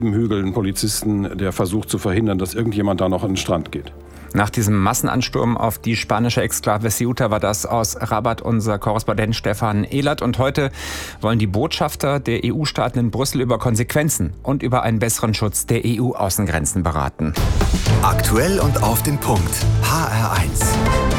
Im Hügel einen Polizisten, der versucht zu verhindern, dass irgendjemand da noch an den Strand geht. Nach diesem Massenansturm auf die spanische Exklave Ceuta war das aus Rabat unser Korrespondent Stefan Ehlert. Und heute wollen die Botschafter der EU-Staaten in Brüssel über Konsequenzen und über einen besseren Schutz der EU-Außengrenzen beraten. Aktuell und auf den Punkt. HR1.